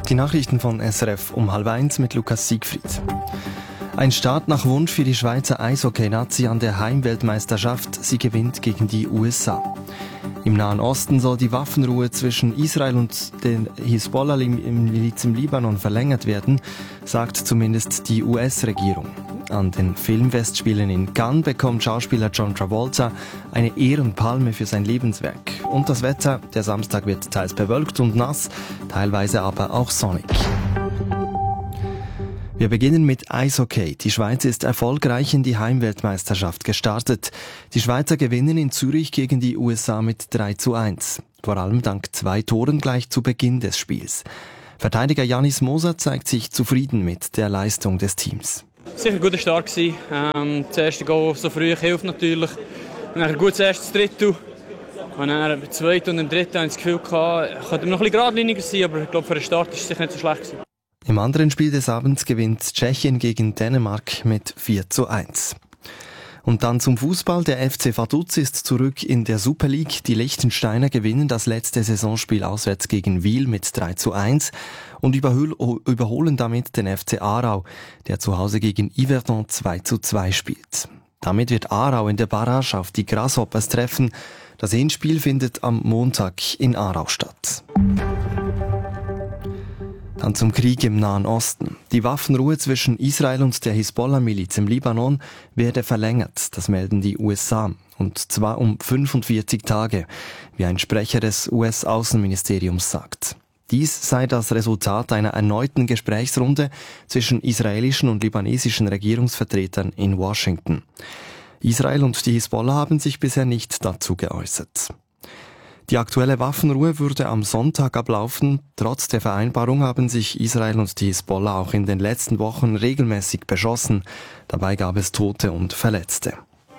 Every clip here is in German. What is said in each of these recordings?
Die Nachrichten von SRF um 12:30 mit Lukas Siegfried. Ein Start nach Wunsch für die Schweizer Eishockey-Nazi an der Heimweltmeisterschaft. Sie gewinnt gegen die USA. Im Nahen Osten soll die Waffenruhe zwischen Israel und den Hisbollah-Miliz im Libanon verlängert werden, sagt zumindest die US-Regierung. An den Filmfestspielen in Cannes bekommt Schauspieler John Travolta eine Ehrenpalme für sein Lebenswerk. Und das Wetter, der Samstag wird teils bewölkt und nass, teilweise aber auch sonnig. Wir beginnen mit Eishockey. Die Schweiz ist erfolgreich in die Heimweltmeisterschaft gestartet. Die Schweizer gewinnen in Zürich gegen die USA mit 3:1. Vor allem dank 2 Toren gleich zu Beginn des Spiels. Verteidiger Janis Moser zeigt sich zufrieden mit der Leistung des Teams. Sicher ein guter Start gewesen. Das erste Goal so früh hilft natürlich. Und dann ein gutes erstes Drittel. Und dann im zweiten und im dritten hatte ich das Gefühl, könnte noch ein bisschen geradliniger sein, aber ich glaube, für den Start war es sicher nicht so schlecht gewesen. Im anderen Spiel des Abends gewinnt Tschechien gegen Dänemark mit 4:1. Und dann zum Fußball. Der FC Vaduz ist zurück in der Super League. Die Liechtensteiner gewinnen das letzte Saisonspiel auswärts gegen Wil mit 3:1 und überholen damit den FC Aarau, der zu Hause gegen Yverdon 2:2 spielt. Damit wird Aarau in der Barrage auf die Grasshoppers treffen. Das Hinspiel findet am Montag in Aarau statt. Dann zum Krieg im Nahen Osten. Die Waffenruhe zwischen Israel und der Hisbollah-Miliz im Libanon werde verlängert, das melden die USA. Und zwar um 45 Tage, wie ein Sprecher des US-Außenministeriums sagt. Dies sei das Resultat einer erneuten Gesprächsrunde zwischen israelischen und libanesischen Regierungsvertretern in Washington. Israel und die Hisbollah haben sich bisher nicht dazu geäußert. Die aktuelle Waffenruhe würde am Sonntag ablaufen. Trotz der Vereinbarung haben sich Israel und die Hisbollah auch in den letzten Wochen regelmäßig beschossen. Dabei gab es Tote und Verletzte.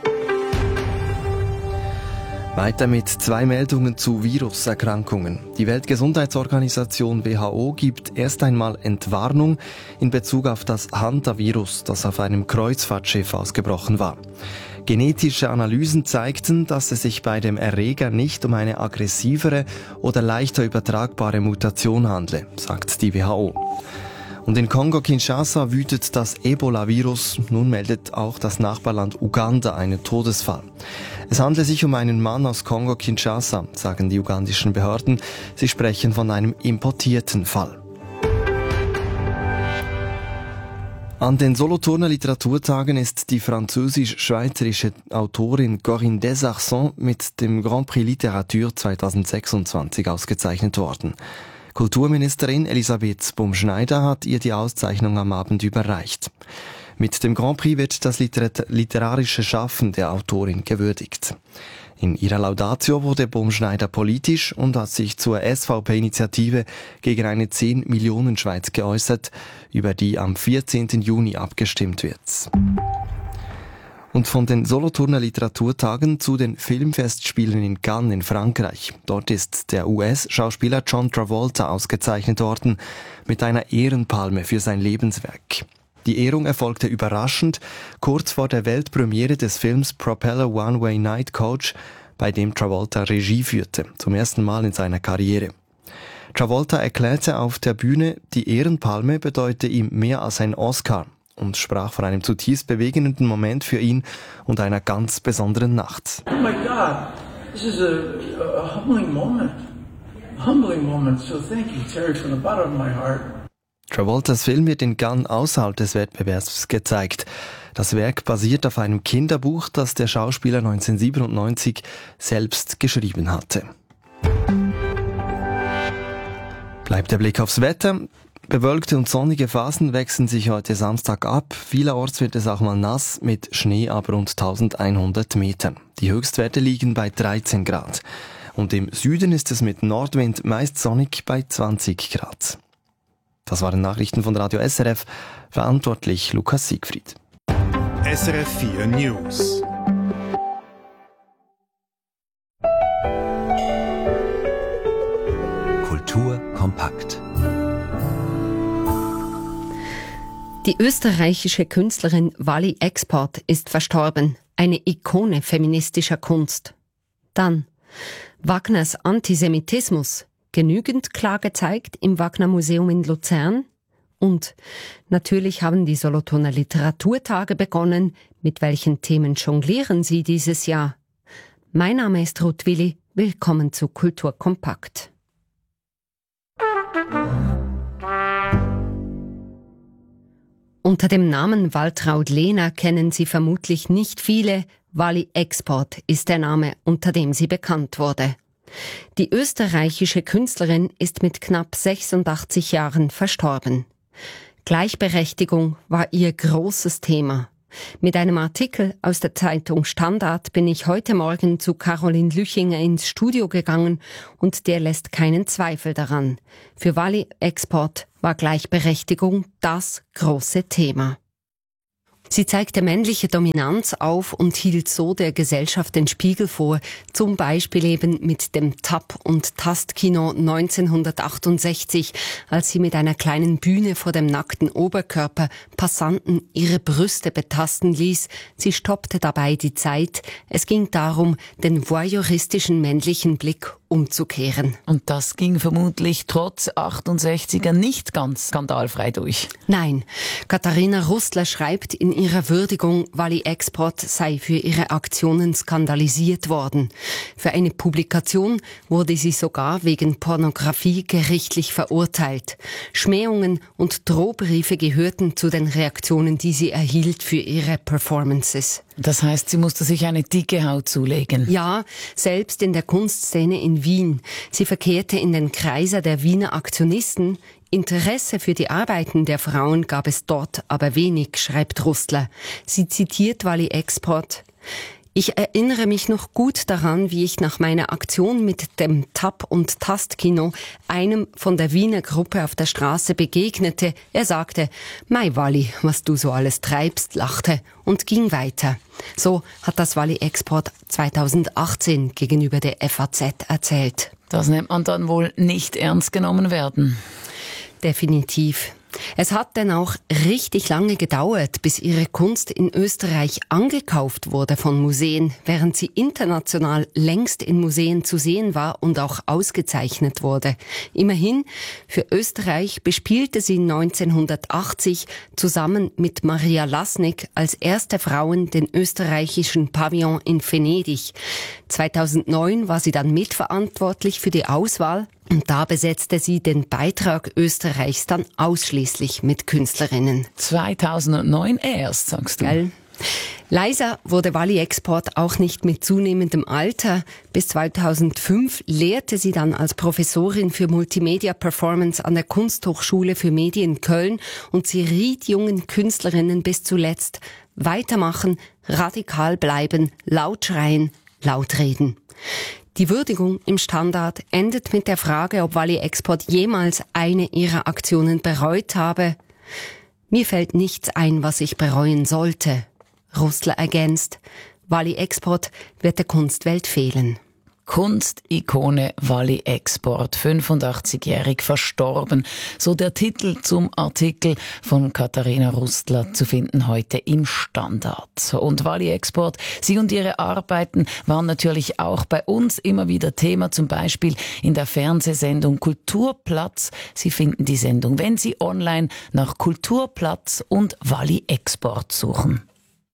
Weiter mit 2 Meldungen zu Viruserkrankungen. Die Weltgesundheitsorganisation WHO gibt erst einmal Entwarnung in Bezug auf das Hantavirus, das auf einem Kreuzfahrtschiff ausgebrochen war. Genetische Analysen zeigten, dass es sich bei dem Erreger nicht um eine aggressivere oder leichter übertragbare Mutation handle, sagt die WHO. Und in Kongo-Kinshasa wütet das Ebola-Virus. Nun meldet auch das Nachbarland Uganda einen Todesfall. Es handle sich um einen Mann aus Kongo-Kinshasa, sagen die ugandischen Behörden. Sie sprechen von einem importierten Fall. An den Solothurner Literaturtagen ist die französisch-schweizerische Autorin Corinne Desarçons mit dem Grand Prix Literatur 2026 ausgezeichnet worden. Kulturministerin Elisabeth Bumschneider hat ihr die Auszeichnung am Abend überreicht. Mit dem Grand Prix wird das literarische Schaffen der Autorin gewürdigt. In ihrer Laudatio wurde Bumschneider politisch und hat sich zur SVP-Initiative gegen eine 10-Millionen-Schweiz geäußert, über die am 14. Juni abgestimmt wird. Und von den Solothurner Literaturtagen zu den Filmfestspielen in Cannes in Frankreich. Dort ist der US-Schauspieler John Travolta ausgezeichnet worden mit einer Ehrenpalme für sein Lebenswerk. Die Ehrung erfolgte überraschend, kurz vor der Weltpremiere des Films Propeller One-Way Night Coach, bei dem Travolta Regie führte, zum ersten Mal in seiner Karriere. Travolta erklärte auf der Bühne, die Ehrenpalme bedeute ihm mehr als ein Oscar und sprach von einem zutiefst bewegenden Moment für ihn und einer ganz besonderen Nacht. Oh my God, this is a humbling moment. So thank you, Terry, from the bottom of my heart. Travoltas Film wird in Cannes außerhalb des Wettbewerbs gezeigt. Das Werk basiert auf einem Kinderbuch, das der Schauspieler 1997 selbst geschrieben hatte. Bleibt der Blick aufs Wetter. Bewölkte und sonnige Phasen wechseln sich heute Samstag ab. Vielerorts wird es auch mal nass, mit Schnee aber rund 1100 Metern. Die Höchstwerte liegen bei 13 Grad. Und im Süden ist es mit Nordwind meist sonnig bei 20 Grad. Das waren Nachrichten von Radio SRF, verantwortlich Lukas Siegfried. SRF 4 News. Kultur kompakt. Die österreichische Künstlerin Wally Export ist verstorben, eine Ikone feministischer Kunst. Dann Wagners Antisemitismus, genügend klar gezeigt im Wagner Museum in Luzern? Und natürlich haben die Solothurner Literaturtage begonnen. Mit welchen Themen jonglieren Sie dieses Jahr? Mein Name ist Ruth Willi. Willkommen zu Kultur Kompakt. Unter dem Namen Waltraud Lehner kennen Sie vermutlich nicht viele. Wally Export ist der Name, unter dem sie bekannt wurde. Die österreichische Künstlerin ist mit knapp 86 Jahren verstorben. Gleichberechtigung war ihr großes Thema. Mit einem Artikel aus der Zeitung Standard bin ich heute Morgen zu Caroline Lüchinger ins Studio gegangen und der lässt keinen Zweifel daran. Für Wally Export war Gleichberechtigung das große Thema. Sie zeigte männliche Dominanz auf und hielt so der Gesellschaft den Spiegel vor, zum Beispiel eben mit dem Tap- und Tastkino 1968, als sie mit einer kleinen Bühne vor dem nackten Oberkörper Passanten ihre Brüste betasten ließ. Sie stoppte dabei die Zeit. Es ging darum, den voyeuristischen männlichen Blick umzukehren. Und das ging vermutlich trotz 68er nicht ganz skandalfrei durch. Nein, Katharina Rustler schreibt in ihrer Würdigung, Wally Export sei für ihre Aktionen skandalisiert worden. Für eine Publikation wurde sie sogar wegen Pornografie gerichtlich verurteilt. Schmähungen und Drohbriefe gehörten zu den Reaktionen, die sie erhielt für ihre Performances. Das heißt, sie musste sich eine dicke Haut zulegen. Ja, selbst in der Kunstszene in Wien. Sie verkehrte in den Kreisen der Wiener Aktionisten. Interesse für die Arbeiten der Frauen gab es dort aber wenig, schreibt Rustler. Sie zitiert Wally Export. Ich erinnere mich noch gut daran, wie ich nach meiner Aktion mit dem Tap- und Tastkino einem von der Wiener Gruppe auf der Straße begegnete. Er sagte, "Mei Wally, was du so alles treibst", lachte und ging weiter. So hat das Wally Export 2018 gegenüber der FAZ erzählt. Das nennt man dann wohl nicht ernst genommen werden. Definitiv. Es hat dann auch richtig lange gedauert, bis ihre Kunst in Österreich angekauft wurde von Museen, während sie international längst in Museen zu sehen war und auch ausgezeichnet wurde. Immerhin, für Österreich bespielte sie 1980 zusammen mit Maria Lasnik als erste Frauen den österreichischen Pavillon in Venedig. 2009 war sie dann mitverantwortlich für die Auswahl. Und da besetzte sie den Beitrag Österreichs dann ausschließlich mit Künstlerinnen. 2009 erst, sagst du. Gell? Leiser wurde Wally Export auch nicht mit zunehmendem Alter. Bis 2005 lehrte sie dann als Professorin für Multimedia Performance an der Kunsthochschule für Medien Köln und sie riet jungen Künstlerinnen bis zuletzt: weitermachen, radikal bleiben, laut schreien, laut reden. Die Würdigung im Standard endet mit der Frage, ob Wally Export jemals eine ihrer Aktionen bereut habe. Mir fällt nichts ein, was ich bereuen sollte. Rustler ergänzt, Wally Export wird der Kunstwelt fehlen. Kunstikone Wally Export, 85-jährig verstorben. So der Titel zum Artikel von Katharina Rustler, zu finden heute im Standard. Und Wally Export, sie und ihre Arbeiten waren natürlich auch bei uns immer wieder Thema, zum Beispiel in der Fernsehsendung Kulturplatz. Sie finden die Sendung, wenn Sie online nach Kulturplatz und Wally Export suchen.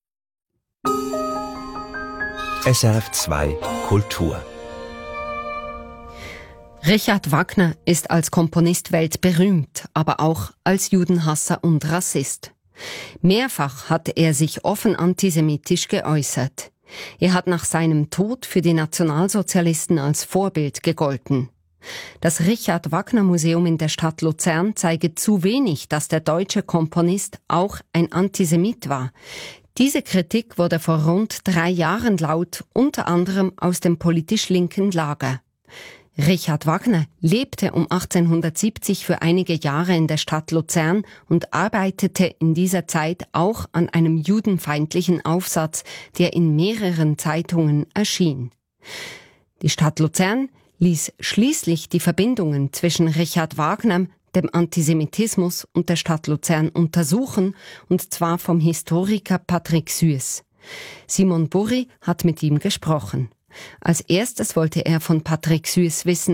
SRF 2 Kultur. Richard Wagner ist als Komponist weltberühmt, aber auch als Judenhasser und Rassist. Mehrfach hat er sich offen antisemitisch geäußert. Er hat nach seinem Tod für die Nationalsozialisten als Vorbild gegolten. Das Richard Wagner Museum in der Stadt Luzern zeige zu wenig, dass der deutsche Komponist auch ein Antisemit war. Diese Kritik wurde vor rund 3 Jahren laut, unter anderem aus dem politisch linken Lager. Richard Wagner lebte um 1870 für einige Jahre in der Stadt Luzern und arbeitete in dieser Zeit auch an einem judenfeindlichen Aufsatz, der in mehreren Zeitungen erschien. Die Stadt Luzern ließ schließlich die Verbindungen zwischen Richard Wagner, dem Antisemitismus und der Stadt Luzern untersuchen, und zwar vom Historiker Patrick Süß. Simon Burri hat mit ihm gesprochen. Als erstes wollte er von Patrick Süß wissen,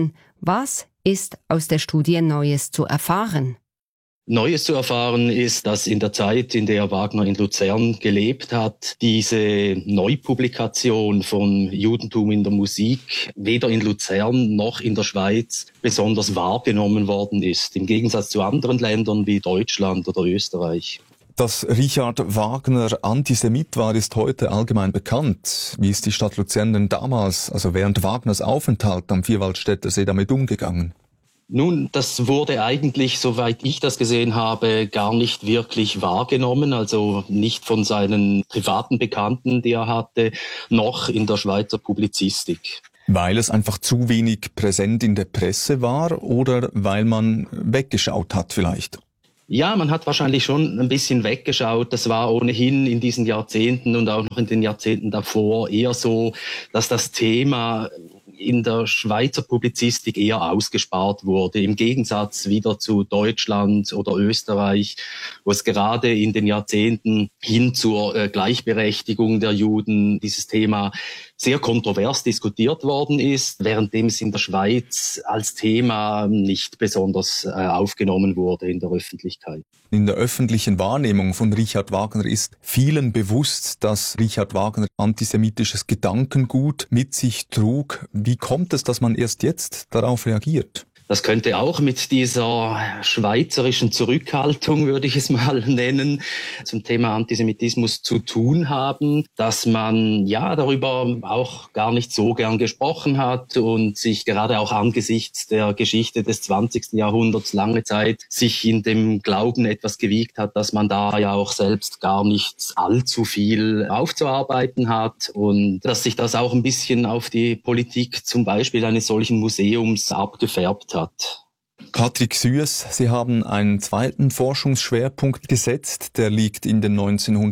Was ist aus der Studie Neues zu erfahren? Neues zu erfahren ist, dass in der Zeit, in der Wagner in Luzern gelebt hat, diese Neupublikation von Judentum in der Musik weder in Luzern noch in der Schweiz besonders wahrgenommen worden ist, im Gegensatz zu anderen Ländern wie Deutschland oder Österreich. Dass Richard Wagner Antisemit war, ist heute allgemein bekannt. Wie ist die Stadt Luzern denn damals, also während Wagners Aufenthalt am Vierwaldstätter See, damit umgegangen? Nun, das wurde eigentlich, soweit ich das gesehen habe, gar nicht wirklich wahrgenommen, also nicht von seinen privaten Bekannten, die er hatte, noch in der Schweizer Publizistik. Weil es einfach zu wenig präsent in der Presse war oder weil man weggeschaut hat vielleicht? Ja, man hat wahrscheinlich schon ein bisschen weggeschaut. Das war ohnehin in diesen Jahrzehnten und auch noch in den Jahrzehnten davor eher so, dass das Thema in der Schweizer Publizistik eher ausgespart wurde, im Gegensatz wieder zu Deutschland oder Österreich, wo es gerade in den Jahrzehnten hin zur Gleichberechtigung der Juden dieses Thema sehr kontrovers diskutiert worden ist, währenddem es in der Schweiz als Thema nicht besonders aufgenommen wurde in der Öffentlichkeit. In der öffentlichen Wahrnehmung von Richard Wagner ist vielen bewusst, dass Richard Wagner antisemitisches Gedankengut mit sich trug. Wie kommt es, dass man erst jetzt darauf reagiert? Das könnte auch mit dieser schweizerischen Zurückhaltung, würde ich es mal nennen, zum Thema Antisemitismus zu tun haben, dass man ja darüber auch gar nicht so gern gesprochen hat und sich gerade auch angesichts der Geschichte des 20. Jahrhunderts lange Zeit sich in dem Glauben etwas gewiegt hat, dass man da ja auch selbst gar nicht allzu viel aufzuarbeiten hat und dass sich das auch ein bisschen auf die Politik zum Beispiel eines solchen Museums abgefärbt hat. Patrick Süess, Sie haben einen zweiten Forschungsschwerpunkt gesetzt, der liegt in den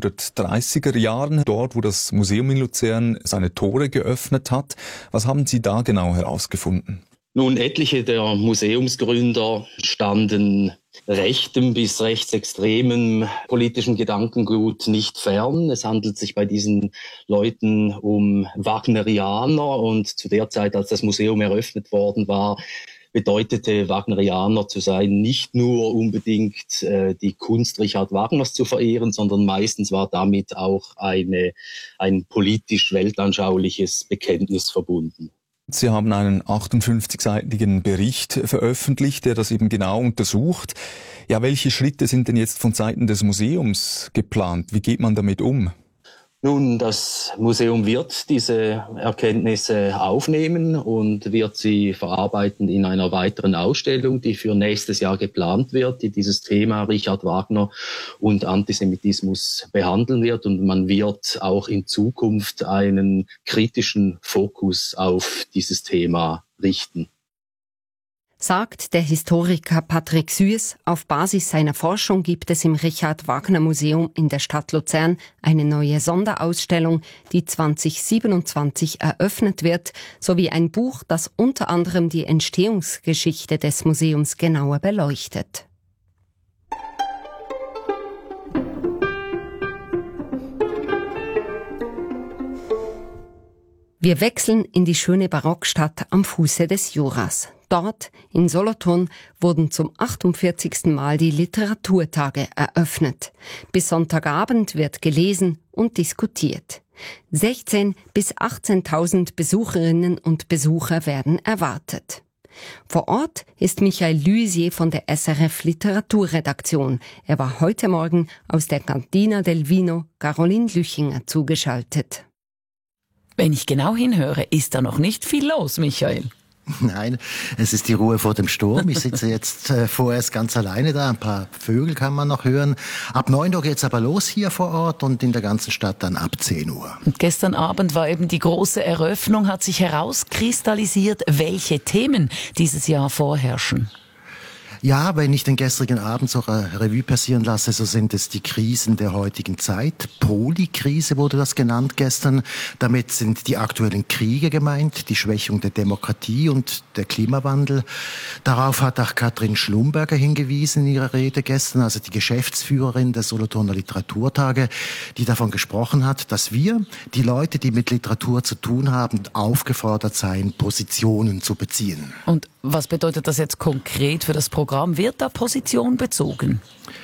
1930er Jahren, dort wo das Museum in Luzern seine Tore geöffnet hat. Was haben Sie da genau herausgefunden? Nun, etliche der Museumsgründer standen rechtem bis rechtsextremem politischem Gedankengut nicht fern. Es handelt sich bei diesen Leuten um Wagnerianer und zu der Zeit, als das Museum eröffnet worden war, bedeutete Wagnerianer zu sein, nicht nur unbedingt die Kunst Richard Wagners zu verehren, sondern meistens war damit auch ein politisch-weltanschauliches Bekenntnis verbunden. Sie haben einen 58-seitigen Bericht veröffentlicht, der das eben genau untersucht. Ja, welche Schritte sind denn jetzt von Seiten des Museums geplant? Wie geht man damit um? Nun, das Museum wird diese Erkenntnisse aufnehmen und wird sie verarbeiten in einer weiteren Ausstellung, die für nächstes Jahr geplant wird, die dieses Thema Richard Wagner und Antisemitismus behandeln wird. Und man wird auch in Zukunft einen kritischen Fokus auf dieses Thema richten. Sagt der Historiker Patrick Süess. Auf Basis seiner Forschung gibt es im Richard Wagner Museum in der Stadt Luzern eine neue Sonderausstellung, die 2027 eröffnet wird, sowie ein Buch, das unter anderem die Entstehungsgeschichte des Museums genauer beleuchtet. Wir wechseln in die schöne Barockstadt am Fuße des Juras. Dort, in Solothurn, wurden zum 48. Mal die Literaturtage eröffnet. Bis Sonntagabend wird gelesen und diskutiert. 16.000 bis 18.000 Besucherinnen und Besucher werden erwartet. Vor Ort ist Michael Luisier von der SRF Literaturredaktion. Er war heute Morgen aus der Cantina del Vino Caroline Lüchinger zugeschaltet. Wenn ich genau hinhöre, ist da noch nicht viel los, Michael. Nein, es ist die Ruhe vor dem Sturm. Ich sitze jetzt vorerst ganz alleine da. Ein paar Vögel kann man noch hören. Ab 9 Uhr geht's aber los hier vor Ort und in der ganzen Stadt dann ab 10 Uhr. Und gestern Abend war eben die große Eröffnung. Hat sich herauskristallisiert, welche Themen dieses Jahr vorherrschen? Ja, wenn ich den gestrigen Abend so Revue passieren lasse, so sind es die Krisen der heutigen Zeit. Polikrise wurde das genannt gestern. Damit sind die aktuellen Kriege gemeint, die Schwächung der Demokratie und der Klimawandel. Darauf hat auch Katrin Schlumberger hingewiesen in ihrer Rede gestern, also die Geschäftsführerin der Solothurner Literaturtage, die davon gesprochen hat, dass wir, die Leute, die mit Literatur zu tun haben, aufgefordert seien, Positionen zu beziehen. Und Was bedeutet das jetzt konkret für das Programm? Wird da Position bezogen?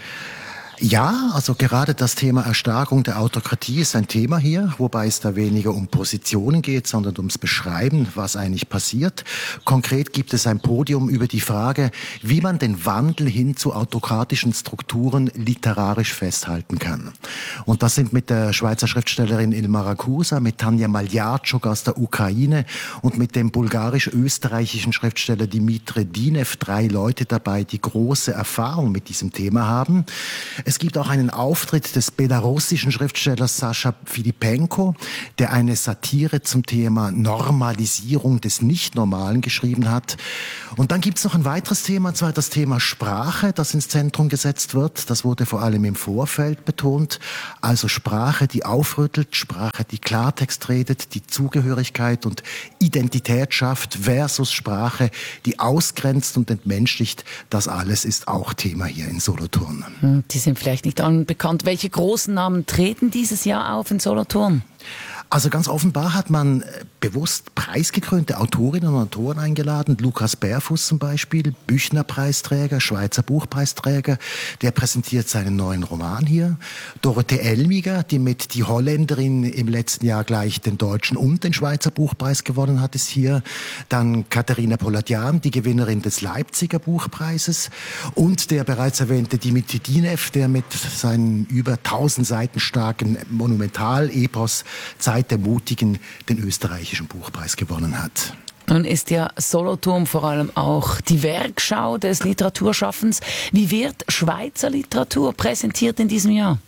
Ja, also gerade das Thema Erstarkung der Autokratie ist ein Thema hier, wobei es da weniger um Positionen geht, sondern ums Beschreiben, was eigentlich passiert. Konkret gibt es ein Podium über die Frage, wie man den Wandel hin zu autokratischen Strukturen literarisch festhalten kann. Und das sind mit der Schweizer Schriftstellerin Ilma Rakusa, mit Tanja Maljatschuk aus der Ukraine und mit dem bulgarisch-österreichischen Schriftsteller Dimitri Dinev 3 Leute dabei, die große Erfahrung mit diesem Thema haben. Es gibt auch einen Auftritt des belarussischen Schriftstellers Sascha Filipenko, der eine Satire zum Thema Normalisierung des Nichtnormalen geschrieben hat. Und dann gibt es noch ein weiteres Thema, und zwar das Thema Sprache, das ins Zentrum gesetzt wird. Das wurde vor allem im Vorfeld betont. Also Sprache, die aufrüttelt, Sprache, die Klartext redet, die Zugehörigkeit und Identität schafft versus Sprache, die ausgrenzt und entmenschlicht. Das alles ist auch Thema hier in Solothurn. Die sind vielleicht nicht unbekannt. Welche großen Namen treten dieses Jahr auf in Solothurn? Also ganz offenbar hat man bewusst preisgekrönte Autorinnen und Autoren eingeladen. Lukas Berfuss zum Beispiel, Büchner-Preisträger, Schweizer Buchpreisträger, der präsentiert seinen neuen Roman hier. Dorothee Elmiger, die mit Die Holländerin im letzten Jahr gleich den deutschen und den Schweizer Buchpreis gewonnen hat, ist hier. Dann Katharina Poladian, die Gewinnerin des Leipziger Buchpreises. Und der bereits erwähnte Dimitri Dinev, der mit seinen über 1000 Seiten starken Monumental-Epos Zeit der Mutigen den österreichischen Buchpreis gewonnen hat. Nun ist ja Solothurn vor allem auch die Werkschau des Literaturschaffens. Wie wird Schweizer Literatur präsentiert in diesem Jahr?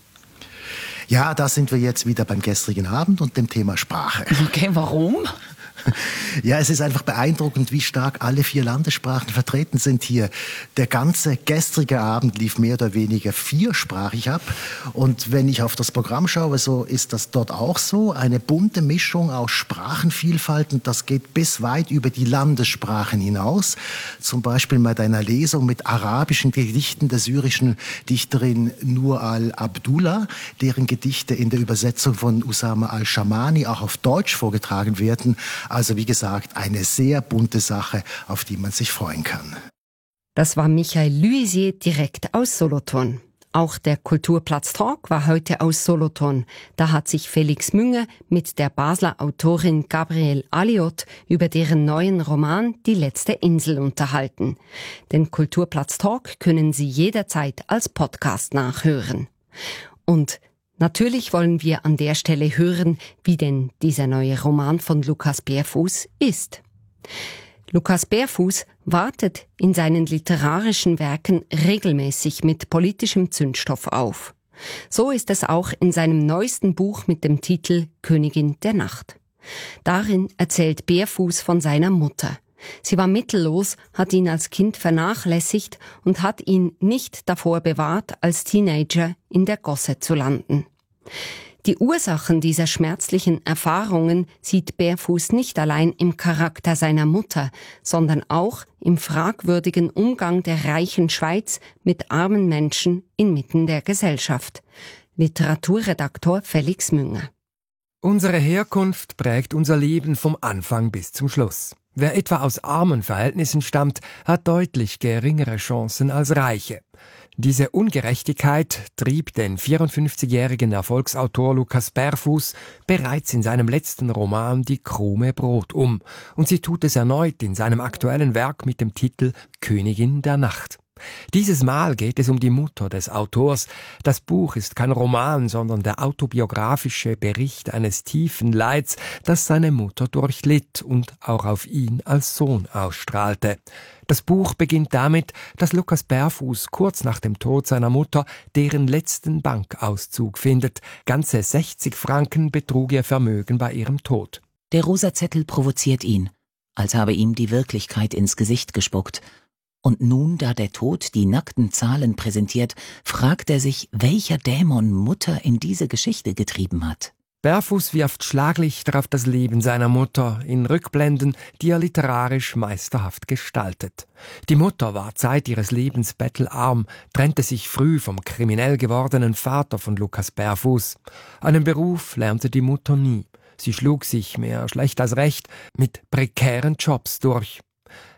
Ja, da sind wir jetzt wieder beim gestrigen Abend und dem Thema Sprache. Okay, warum? Ja, es ist einfach beeindruckend, wie stark alle 4 Landessprachen vertreten sind hier. Der ganze gestrige Abend lief mehr oder weniger 4-sprachig ab. Und wenn ich auf das Programm schaue, so ist das dort auch so. Eine bunte Mischung aus Sprachenvielfalt, und das geht bis weit über die Landessprachen hinaus. Zum Beispiel bei einer Lesung mit arabischen Gedichten der syrischen Dichterin Nur al-Abdullah, deren Gedichte in der Übersetzung von Usama al-Shamani auch auf Deutsch vorgetragen werden. Also wie gesagt, eine sehr bunte Sache, auf die man sich freuen kann. Das war Michael Luisier direkt aus Solothurn. Auch der Kulturplatz Talk war heute aus Solothurn. Da hat sich Felix Münger mit der Basler Autorin Gabrielle Alliot über deren neuen Roman Die letzte Insel unterhalten. Den Kulturplatz Talk können Sie jederzeit als Podcast nachhören. Und natürlich wollen wir an der Stelle hören, wie denn dieser neue Roman von Lukas Berfuss ist. Lukas Berfuss wartet in seinen literarischen Werken regelmäßig mit politischem Zündstoff auf. So ist es auch in seinem neuesten Buch mit dem Titel Königin der Nacht. Darin erzählt Berfuss von seiner Mutter. Sie war mittellos, hat ihn als Kind vernachlässigt und hat ihn nicht davor bewahrt, als Teenager in der Gosse zu landen. Die Ursachen dieser schmerzlichen Erfahrungen sieht Berfuss nicht allein im Charakter seiner Mutter, sondern auch im fragwürdigen Umgang der reichen Schweiz mit armen Menschen inmitten der Gesellschaft. Literaturredaktor Felix Münger. Unsere Herkunft prägt unser Leben vom Anfang bis zum Schluss. Wer etwa aus armen Verhältnissen stammt, hat deutlich geringere Chancen als Reiche. Diese Ungerechtigkeit trieb den 54-jährigen Erfolgsautor Lukas Berfuss bereits in seinem letzten Roman Die Krume Brot um, und sie tut es erneut in seinem aktuellen Werk mit dem Titel Königin der Nacht. Dieses Mal geht es um die Mutter des Autors. Das Buch ist kein Roman, sondern der autobiografische Bericht eines tiefen Leids, das seine Mutter durchlitt und auch auf ihn als Sohn ausstrahlte. Das Buch beginnt damit, dass Lukas Berfuss kurz nach dem Tod seiner Mutter deren letzten Bankauszug findet. Ganze 60 Franken betrug ihr Vermögen bei ihrem Tod. Der rosa Zettel provoziert ihn, als habe ihm die Wirklichkeit ins Gesicht gespuckt. Und nun, da der Tod die nackten Zahlen präsentiert, fragt er sich, welcher Dämon Mutter in diese Geschichte getrieben hat. Berfuss wirft Schlaglichter auf das Leben seiner Mutter in Rückblenden, die er literarisch meisterhaft gestaltet. Die Mutter war Zeit ihres Lebens bettelarm, trennte sich früh vom kriminell gewordenen Vater von Lukas Berfuss. Einen Beruf lernte die Mutter nie. Sie schlug sich, mehr schlecht als recht, mit prekären Jobs durch.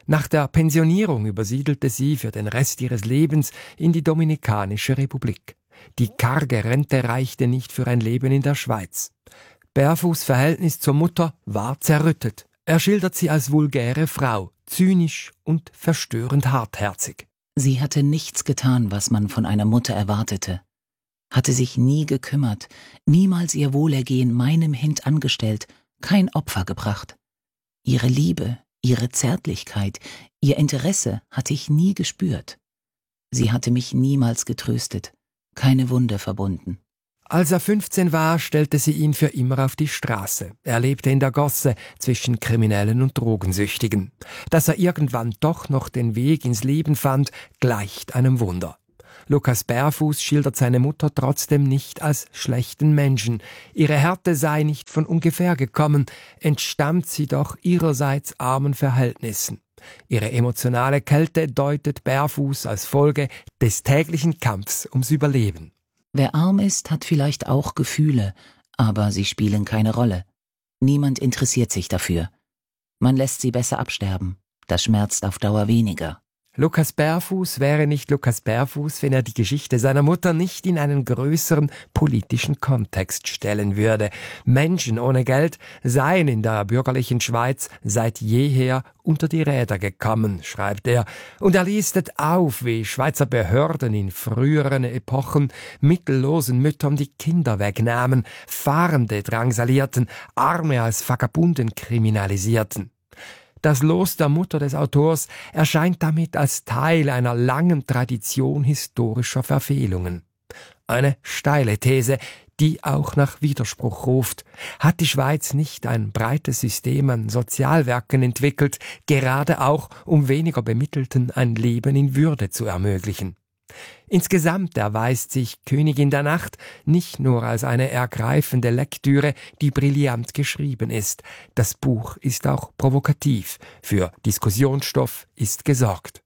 Nach der Pensionierung übersiedelte sie für den Rest ihres Lebens in die Dominikanische Republik. Die karge Rente reichte nicht für ein Leben in der Schweiz. Barfuß' Verhältnis zur Mutter war zerrüttet. Er schildert sie als vulgäre Frau, zynisch und verstörend hartherzig. Sie hatte nichts getan, was man von einer Mutter erwartete. Hatte sich nie gekümmert, niemals ihr Wohlergehen meinem hintangestellt, kein Opfer gebracht. Ihre Liebe, ihre Zärtlichkeit, ihr Interesse hatte ich nie gespürt. Sie hatte mich niemals getröstet, keine Wunde verbunden. Als er 15 war, stellte sie ihn für immer auf die Straße. Er lebte in der Gosse zwischen Kriminellen und Drogensüchtigen. Dass er irgendwann doch noch den Weg ins Leben fand, gleicht einem Wunder. Lukas Barfuß schildert seine Mutter trotzdem nicht als schlechten Menschen. Ihre Härte sei nicht von ungefähr gekommen, entstammt sie doch ihrerseits armen Verhältnissen. Ihre emotionale Kälte deutet Barfuß als Folge des täglichen Kampfs ums Überleben. Wer arm ist, hat vielleicht auch Gefühle, aber sie spielen keine Rolle. Niemand interessiert sich dafür. Man lässt sie besser absterben. Das schmerzt auf Dauer weniger. Lukas Barfuß wäre nicht Lukas Barfuß, wenn er die Geschichte seiner Mutter nicht in einen größeren politischen Kontext stellen würde. Menschen ohne Geld seien in der bürgerlichen Schweiz seit jeher unter die Räder gekommen, schreibt er. Und er listet auf, wie Schweizer Behörden in früheren Epochen mittellosen Müttern die Kinder wegnahmen, Fahrende drangsalierten, Arme als Vagabunden kriminalisierten. Das Los der Mutter des Autors erscheint damit als Teil einer langen Tradition historischer Verfehlungen. Eine steile These, die auch nach Widerspruch ruft. Hat die Schweiz nicht ein breites System an Sozialwerken entwickelt, gerade auch um weniger Bemittelten ein Leben in Würde zu ermöglichen? Insgesamt erweist sich Königin der Nacht nicht nur als eine ergreifende Lektüre, die brillant geschrieben ist. Das Buch ist auch provokativ. Für Diskussionsstoff ist gesorgt.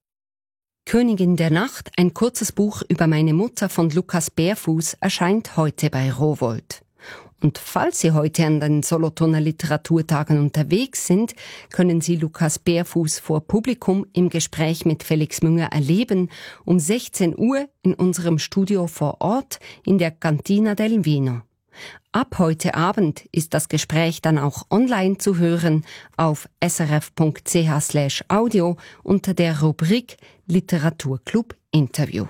Königin der Nacht, ein kurzes Buch über meine Mutter von Lukas Barfuß, erscheint heute bei Rowohlt. Und falls Sie heute an den Solothurner Literaturtagen unterwegs sind, können Sie Lukas Barfuß vor Publikum im Gespräch mit Felix Münger erleben, um 16 Uhr in unserem Studio vor Ort in der Cantina del Vino. Ab heute Abend ist das Gespräch dann auch online zu hören auf srf.ch/audio unter der Rubrik Literaturclub Interview.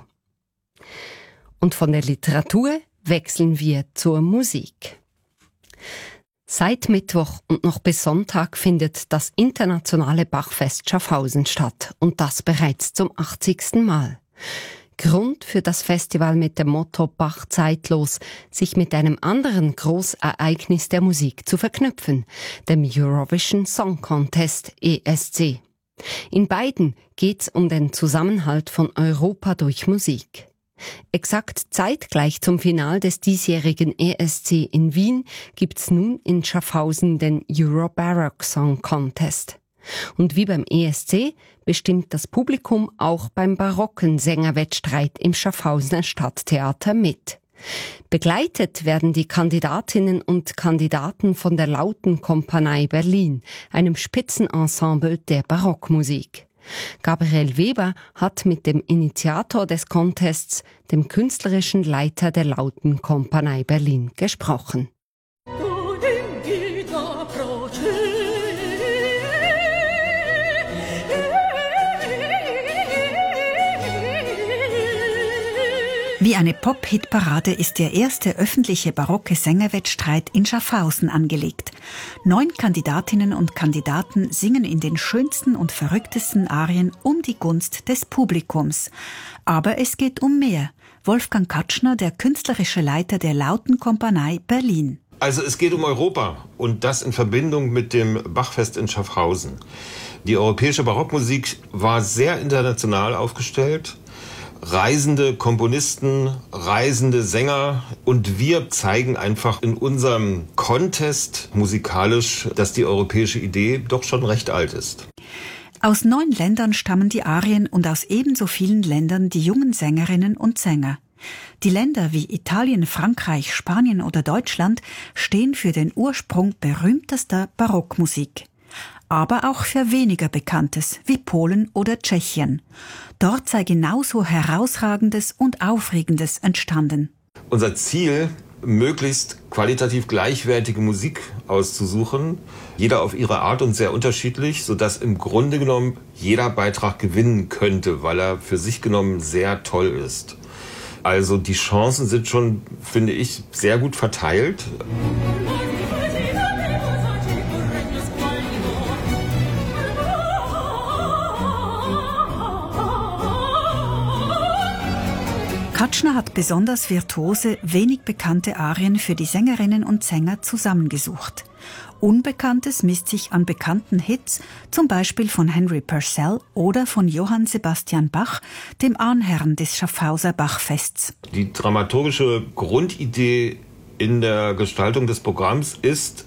Und von der Literatur wechseln wir zur Musik. Seit Mittwoch und noch bis Sonntag findet das internationale Bachfest Schaffhausen statt und das bereits zum 80. Mal. Grund für das Festival mit dem Motto Bach zeitlos, sich mit einem anderen Großereignis der Musik zu verknüpfen, dem Eurovision Song Contest ESC. In beiden geht's um den Zusammenhalt von Europa durch Musik. Exakt zeitgleich zum Final des diesjährigen ESC in Wien gibt's nun in Schaffhausen den Euro-Baroque Song Contest. Und wie beim ESC bestimmt das Publikum auch beim barocken Sängerwettstreit im Schaffhausener Stadttheater mit. Begleitet werden die Kandidatinnen und Kandidaten von der Lautenkompanie Berlin, einem Spitzenensemble der Barockmusik. Gabriel Weber hat mit dem Initiator des Contests, dem künstlerischen Leiter der Lautenkompanie Berlin, gesprochen. Wie eine Pop-Hit-Parade ist der erste öffentliche barocke Sängerwettstreit in Schaffhausen angelegt. 9 Kandidatinnen und Kandidaten singen in den schönsten und verrücktesten Arien um die Gunst des Publikums. Aber es geht um mehr. Wolfgang Katschner, der künstlerische Leiter der Lautenkompanie Berlin. Also es geht um Europa und das in Verbindung mit dem Bachfest in Schaffhausen. Die europäische Barockmusik war sehr international aufgestellt. Reisende Komponisten, reisende Sänger und wir zeigen einfach in unserem Contest musikalisch, dass die europäische Idee doch schon recht alt ist. Aus 9 Ländern stammen die Arien und aus ebenso vielen Ländern die jungen Sängerinnen und Sänger. Die Länder wie Italien, Frankreich, Spanien oder Deutschland stehen für den Ursprung berühmtester Barockmusik. aber auch für weniger Bekanntes, wie Polen oder Tschechien. Dort sei genauso Herausragendes und Aufregendes entstanden. Unser Ziel, möglichst qualitativ gleichwertige Musik auszusuchen, jeder auf ihre Art und sehr unterschiedlich, sodass im Grunde genommen jeder Beitrag gewinnen könnte, weil er für sich genommen sehr toll ist. Also die Chancen sind schon, finde ich, sehr gut verteilt. Katschner hat besonders virtuose, wenig bekannte Arien für die Sängerinnen und Sänger zusammengesucht. Unbekanntes misst sich an bekannten Hits, zum Beispiel von Henry Purcell oder von Johann Sebastian Bach, dem Ahnherrn des Schaffhauser Bachfests. Die dramaturgische Grundidee in der Gestaltung des Programms ist,